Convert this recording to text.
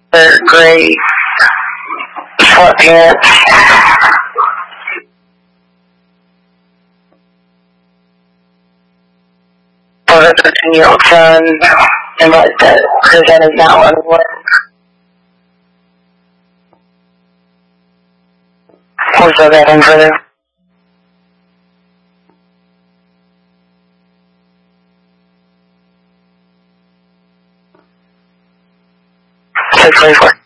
They're gray sweatpants. For a 13-year-old son, and like that prison is now unworn. Was that in further? Six 24.